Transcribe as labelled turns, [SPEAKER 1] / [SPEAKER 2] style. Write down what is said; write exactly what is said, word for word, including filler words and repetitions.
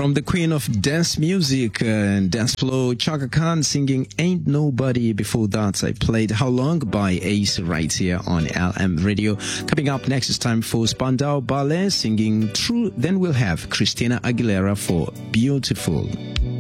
[SPEAKER 1] From the queen of dance music uh, and dance floor, Chaka Khan singing Ain't Nobody. Before that, I played How Long by Ace right here on L M Radio. Coming up next is time for Spandau Ballet singing True. Then we'll have Christina Aguilera for Beautiful.